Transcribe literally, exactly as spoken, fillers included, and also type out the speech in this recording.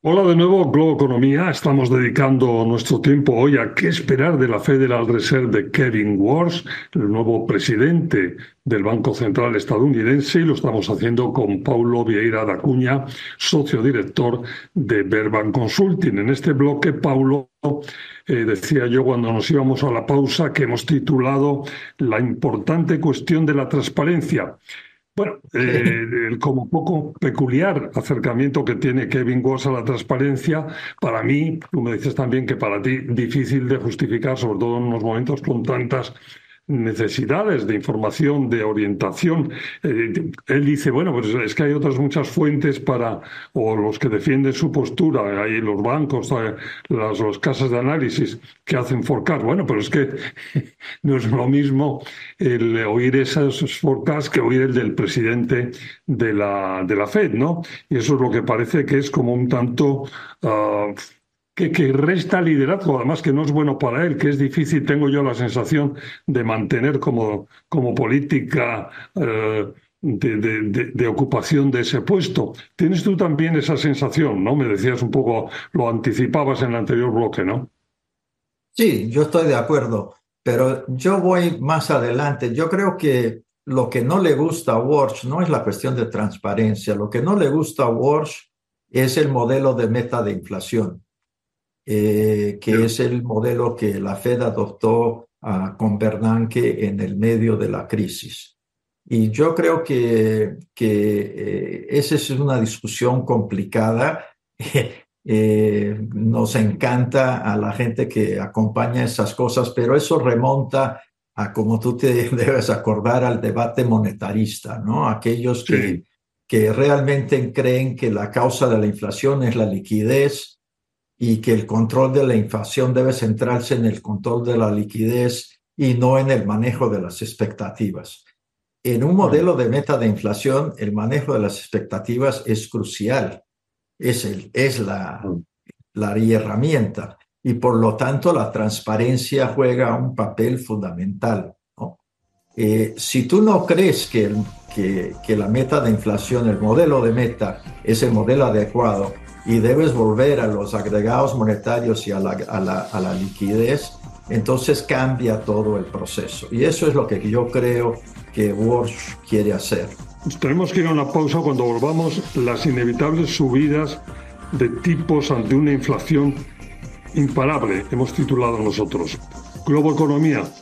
Hola de nuevo, Globo Economía. Estamos dedicando nuestro tiempo hoy a qué esperar de la Federal Reserve de Kevin Warsh, el nuevo presidente del Banco Central estadounidense, y lo estamos haciendo con Paulo Vieira da Cunha, socio director de Verban Consulting. En este bloque, Paulo, eh, decía yo cuando nos íbamos a la pausa que hemos titulado La importante cuestión de la transparencia. Bueno, eh, el como poco peculiar acercamiento que tiene Kevin Walsh a la transparencia, para mí, tú me dices también que para ti difícil de justificar, sobre todo en unos momentos con tantas necesidades de información, de orientación. Eh, él dice, bueno, pues es que hay otras muchas fuentes para, o los que defienden su postura, hay los bancos, eh, las, las casas de análisis que hacen forecast. Bueno, pero es que no es lo mismo el oír esos forecasts que oír el del presidente de la, de la Fed, ¿no? Y eso es lo que parece que es como un tanto... Uh, que, que resta liderazgo, además que no es bueno para él, que es difícil, tengo yo la sensación, de mantener como, como política eh, de, de, de, de ocupación de ese puesto. ¿Tienes tú también esa sensación, no? Me decías un poco, lo anticipabas en el anterior bloque, ¿no? Sí, yo estoy de acuerdo, pero yo voy más adelante. Yo creo que lo que no le gusta a Walsh no es la cuestión de transparencia. Lo que no le gusta a Walsh es el modelo de meta de inflación, eh, que es el modelo que la Fed adoptó ah, con Bernanke en el medio de la crisis. Y yo creo que, que eh, esa es una discusión complicada. Eh, nos encanta a la gente que acompaña esas cosas, pero eso remonta a, como tú te debes acordar, al debate monetarista, ¿no? Aquellos que, Sí. que realmente creen que la causa de la inflación es la liquidez y que el control de la inflación debe centrarse en el control de la liquidez y no en el manejo de las expectativas. En un Mm. modelo de meta de inflación, el manejo de las expectativas es crucial, es, el, es la, Mm. la herramienta y por lo tanto la transparencia juega un papel fundamental, ¿no? Eh, si tú no crees que, el, que, que la meta de inflación, el modelo de meta, es el modelo adecuado y debes volver a los agregados monetarios y a la, a la, a la liquidez, entonces cambia todo el proceso. Y eso es lo que yo creo que Walsh quiere hacer. Pues tenemos que ir a una pausa cuando volvamos las inevitables subidas de tipos ante una inflación imparable, hemos titulado nosotros. Globo Economía,